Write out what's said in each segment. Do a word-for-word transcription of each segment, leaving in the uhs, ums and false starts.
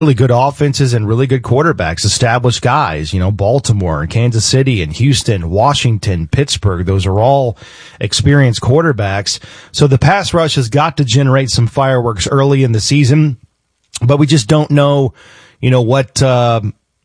really good offenses and really good quarterbacks, established guys, you know, Baltimore and Kansas City and Houston, Washington, Pittsburgh. Those are all experienced quarterbacks. So the pass rush has got to generate some fireworks early in the season, but we just don't know, you know, what, uh,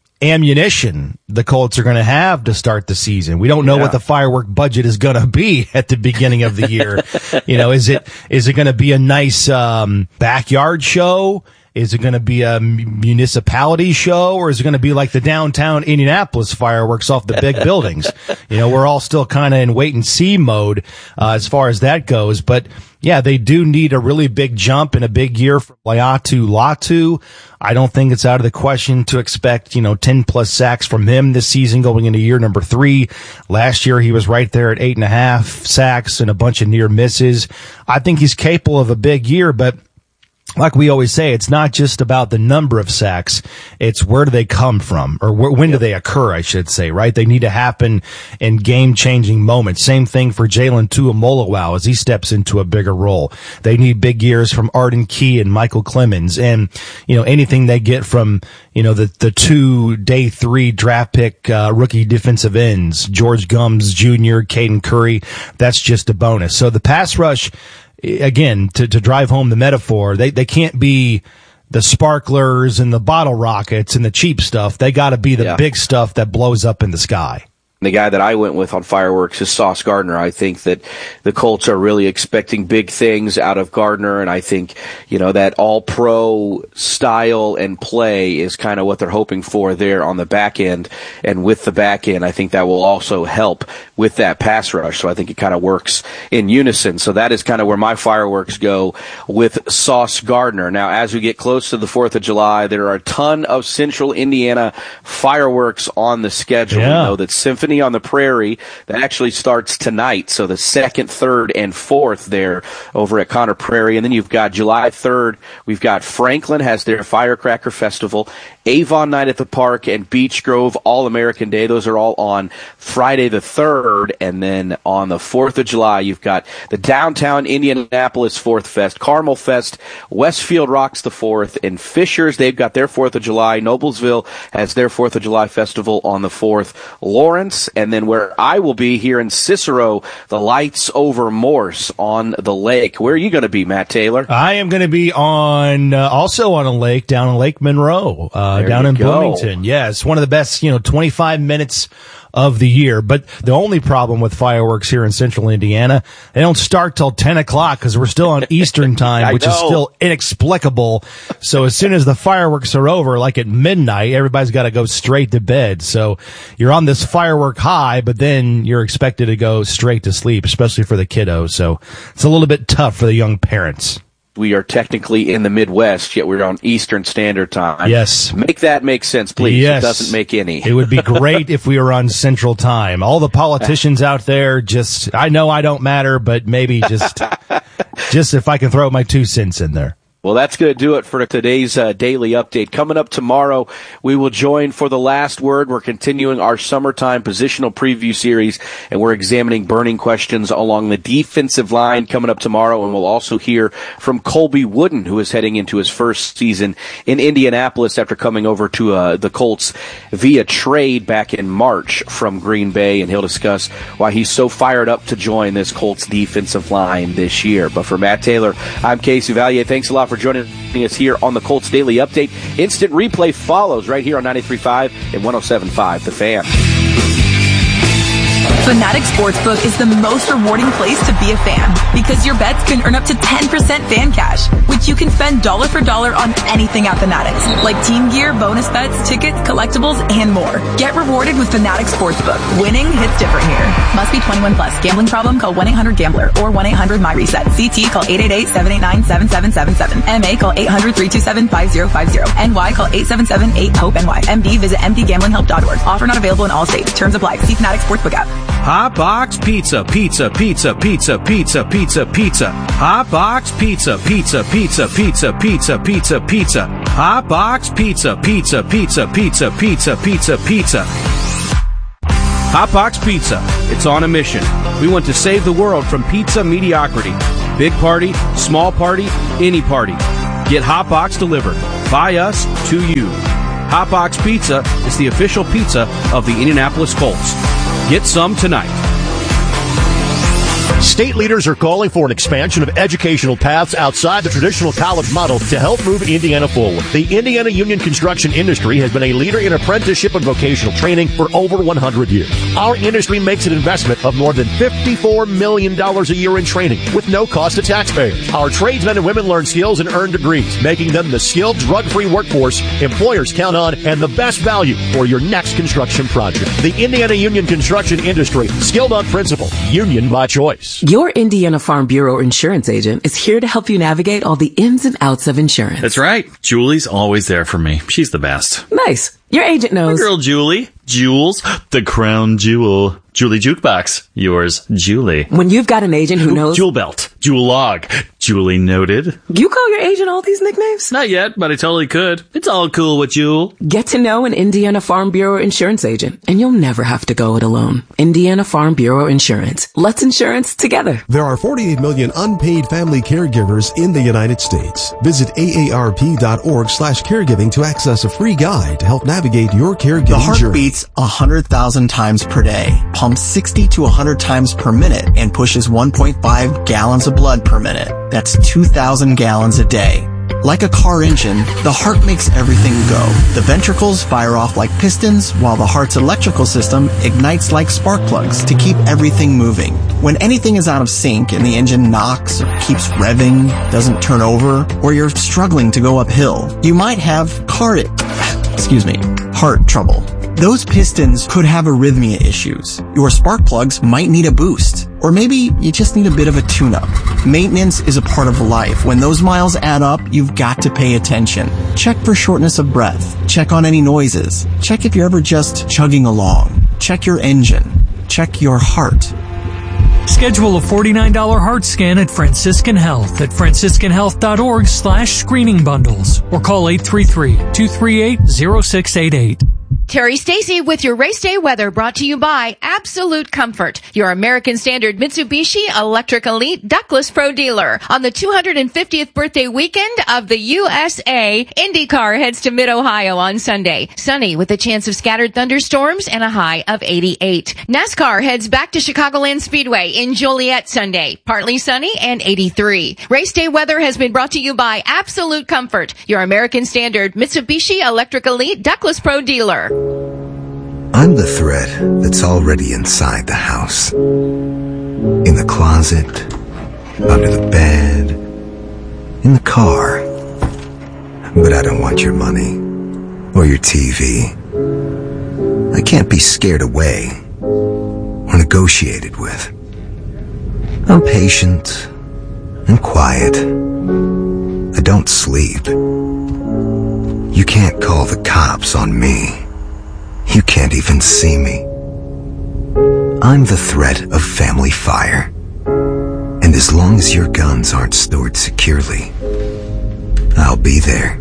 ammunition the Colts are going to have to start the season. We don't know yeah. what the firework budget is going to be at the beginning of the year. You know, is it, is it going to be a nice, um, backyard show? Is it going to be a municipality show, or is it going to be like the downtown Indianapolis fireworks off the big buildings? You know, we're all still kind of in wait and see mode, uh, as far as that goes. But yeah, they do need a really big jump and a big year from Laiatu Latu. I don't think it's out of the question to expect, you know, ten plus sacks from him this season going into year number three. Last year he was right there at eight and a half sacks and a bunch of near misses. I think he's capable of a big year, but like we always say, it's not just about the number of sacks. It's where do they come from, or wh- when do they occur, I should say, right? They need to happen in game-changing moments. Same thing for Jalen Tuimoloau as he steps into a bigger role. They need big years from Arden Key and Michael Clemens. And, you know, anything they get from, you know, the, the two day three draft pick, uh, rookie defensive ends, George Gums Junior, Caden Curry, that's just a bonus. So the pass rush, again, to, to drive home the metaphor, they, they can't be the sparklers and the bottle rockets and the cheap stuff. They got to be the yeah. big stuff that blows up in the sky. The guy that I went with on fireworks is Sauce Gardner. I think that the Colts are really expecting big things out of Gardner, and I think, you know, that all-pro style and play is kind of what they're hoping for there on the back end. And with the back end, I think that will also help with that pass rush. So I think it kind of works in unison. So that is kind of where my fireworks go with Sauce Gardner. Now, as we get close to the fourth of July, there are a ton of Central Indiana fireworks on the schedule. Yeah. We know that Symphony on the Prairie, that actually starts tonight. So the second, third, and fourth there over at Conner Prairie. And then you've got July third, we've got Franklin has their Firecracker Festival, Avon Night at the Park, and Beech Grove All-American Day. Those are all on Friday the third. And then on the fourth of July, you've got the Downtown Indianapolis Fourth Fest, Carmel Fest, Westfield Rocks the fourth, and Fishers, they've got their fourth of July. Noblesville has their fourth of July Festival on the fourth. Lawrence, and then where I will be here in Cicero, the Lights Over Morse on the lake. Where are you going to be, Matt Taylor? I am going to be on, uh, also on a lake down in Lake Monroe, uh, down in go. Bloomington. Yeah, it's one of the best, you know, twenty-five minutes of the year. But the only problem with fireworks here in Central Indiana, they don't start till ten o'clock because we're still on Eastern time, which know. is still inexplicable. So as soon as the fireworks are over, like at midnight, everybody's got to go straight to bed. So you're on this firework high, but then you're expected to go straight to sleep, especially for the kiddos. So it's a little bit tough for the young parents. We are technically in the Midwest, yet we're on Eastern Standard Time. Yes. Make that make sense, please. Yes. It doesn't make any. It would be great if we were on Central Time. All the politicians out there, just, I know I don't matter, but maybe just, just if I can throw my two cents in there. Well, that's going to do it for today's uh, daily update. Coming up tomorrow, we will join for the last word. We're continuing our summertime positional preview series, and we're examining burning questions along the defensive line coming up tomorrow. And we'll also hear from Colby Wooden, who is heading into his first season in Indianapolis after coming over to uh, the Colts via trade back in March from Green Bay. And he'll discuss why he's so fired up to join this Colts defensive line this year. But for Matt Taylor, I'm Casey Valier. Thanks a lot for joining us here on the Colts Daily Update. Instant replay follows right here on ninety-three point five and one oh seven point five The Fan. Fanatics Sportsbook is the most rewarding place to be a fan because your bets can earn up to ten percent fan cash, which you can spend dollar for dollar on anything at Fanatics, like team gear, bonus bets, tickets, collectibles, and more. Get rewarded with Fanatics Sportsbook. Winning hits different here. Must be twenty-one plus. Gambling problem? Call one eight hundred gambler or one eight hundred my reset. C T call eight eight eight, seven eight nine, seven seven seven seven. M A call eight hundred, three two seven, five zero five zero. N Y call eight seven seven, eight hope N Y. M D visit m d gambling help dot org. Offer not available in all states. Terms apply. See Fanatics Sportsbook app. Hot Box Pizza, pizza, pizza, pizza, pizza, pizza, pizza. Hot Box Pizza, pizza, pizza, pizza, pizza, pizza, pizza. Hot Box Pizza, pizza, pizza, pizza, pizza, pizza, pizza. Hot Box Pizza. It's on a mission. We want to save the world from pizza mediocrity. Big party, small party, any party. Get Hot Box delivered. by us to you. Hot Box Pizza is the official pizza of the Indianapolis Colts. Get some tonight. State leaders are calling for an expansion of educational paths outside the traditional college model to help move Indiana forward. The Indiana Union construction industry has been a leader in apprenticeship and vocational training for over one hundred years. Our industry makes an investment of more than fifty-four million dollars a year in training with no cost to taxpayers. Our tradesmen and women learn skills and earn degrees, making them the skilled, drug-free workforce employers count on and the best value for your next construction project. The Indiana Union construction industry, skilled on principle, union by choice. Your Indiana Farm Bureau insurance agent is here to help you navigate all the ins and outs of insurance. That's right. Julie's always there for me. She's the best. Nice. Your agent knows. My girl Julie. Jules, the crown jewel. Julie Jukebox. Yours, Julie. When you've got an agent who knows... Jewel Belt. Jewel Log. Julie Noted. You call your agent all these nicknames? Not yet, but I totally could. It's all cool with Jewel. Get to know an Indiana Farm Bureau insurance agent, and you'll never have to go it alone. Indiana Farm Bureau Insurance. Let's insurance together. There are forty-eight million unpaid family caregivers in the United States. Visit A A R P dot org slash caregiving to access a free guide to help navigate your caregiving The heart journey. beats one hundred thousand times per day, pumps sixty to one hundred times per minute, and pushes one point five gallons of blood per minute. That's two thousand gallons a day. Like a car engine, the heart makes everything go. The ventricles fire off like pistons, while the heart's electrical system ignites like spark plugs to keep everything moving. When anything is out of sync and the engine knocks or keeps revving, doesn't turn over, or you're struggling to go uphill, you might have car, excuse me, heart trouble. Those pistons could have arrhythmia issues. Your spark plugs might need a boost. Or maybe you just need a bit of a tune-up. Maintenance is a part of life. When those miles add up, you've got to pay attention. Check for shortness of breath. Check on any noises. Check if you're ever just chugging along. Check your engine. Check your heart. Schedule a forty-nine dollars heart scan at Franciscan Health at franciscan health dot org slash screening bundles or call eight three three, two three eight, zero six eight eight. Terry Stacy with your race day weather, brought to you by Absolute Comfort, your American Standard Mitsubishi Electric Elite Ductless Pro dealer. On the two hundred fiftieth birthday weekend of the U S A, IndyCar heads to Mid-Ohio on Sunday. Sunny with a chance of scattered thunderstorms and a high of eighty-eight. NASCAR heads back to Chicagoland Speedway in Joliet Sunday. Partly sunny and eighty-three. Race day weather has been brought to you by Absolute Comfort, your American Standard Mitsubishi Electric Elite Ductless Pro dealer. I'm the thread that's already inside the house. In the closet, under the bed, in the car. But I don't want your money or your T V. I can't be scared away or negotiated with. I'm patient and quiet. I don't sleep. You can't call the cops on me. You can't even see me. I'm the threat of family fire. And as long as your guns aren't stored securely, I'll be there.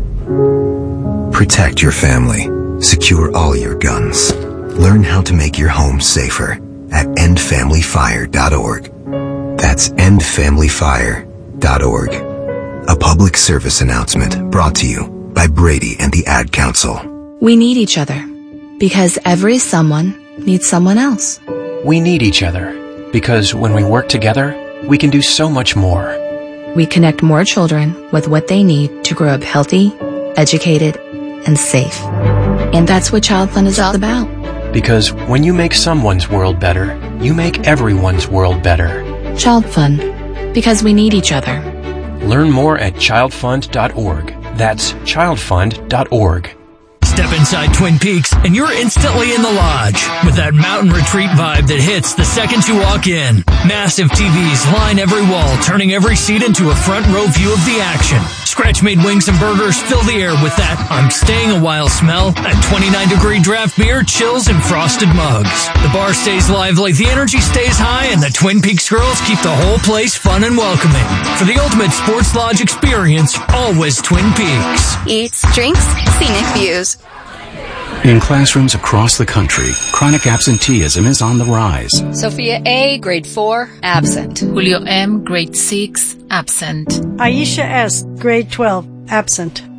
Protect your family. Secure all your guns. Learn how to make your home safer at end family fire dot org. That's end family fire dot org. A public service announcement brought to you by Brady and the Ad Council. We need each other. Because every someone needs someone else. We need each other because when we work together, we can do so much more. We connect more children with what they need to grow up healthy, educated, and safe. And that's what Child Fund is all about. Because when you make someone's world better, you make everyone's world better. Child Fund. Because we need each other. Learn more at child fund dot org. That's child fund dot org. Step inside Twin Peaks and you're instantly in the lodge with that mountain retreat vibe that hits the second you walk in. Massive T Vs line every wall, turning every seat into a front row view of the action. Scratch-made wings and burgers fill the air with that I'm staying a while smell, that twenty-nine degree draft beer, chills, and frosted mugs. The bar stays lively, the energy stays high, and the Twin Peaks girls keep the whole place fun and welcoming. For the ultimate sports lodge experience, always Twin Peaks. Eats, drinks, scenic views. In classrooms across the country, chronic absenteeism is on the rise. Sophia A., grade four, absent. Julio M., grade six, absent. Aisha S., grade twelve, absent.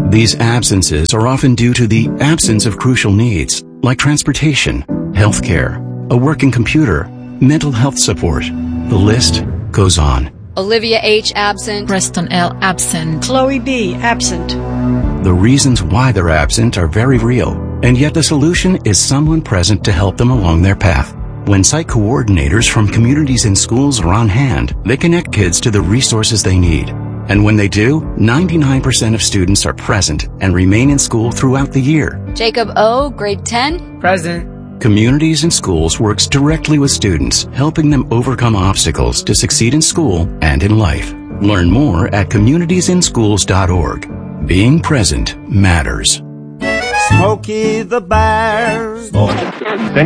These absences are often due to the absence of crucial needs, like transportation, healthcare, a working computer, mental health support. The list goes on. Olivia H. absent. Preston L. absent. Chloe B. absent. The reasons why they're absent are very real, and yet the solution is someone present to help them along their path. When site coordinators from communities and schools are on hand, they connect kids to the resources they need. And when they do, ninety-nine percent of students are present and remain in school throughout the year. Jacob O., grade ten. Present. Communities and Schools works directly with students, helping them overcome obstacles to succeed in school and in life. Learn more at communities in schools dot org. Being present matters. Smokey the Bear. Then